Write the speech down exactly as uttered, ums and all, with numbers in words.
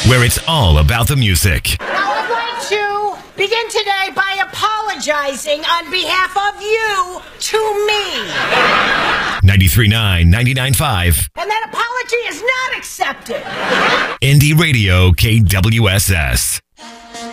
where it's all about the music. Now I'd like to begin today by apologizing on behalf of you to me. ninety-three point nine, ninety-nine point five. And that apology is not accepted. Indie Radio K W S S.